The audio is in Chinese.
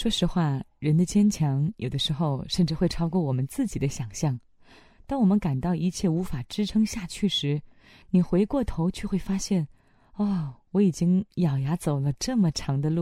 说实话，人的坚强有的时候甚至会超过我们自己的想象。当我们感到一切无法支撑下去时，你回过头却会发现，哦，我已经咬牙走了这么长的路。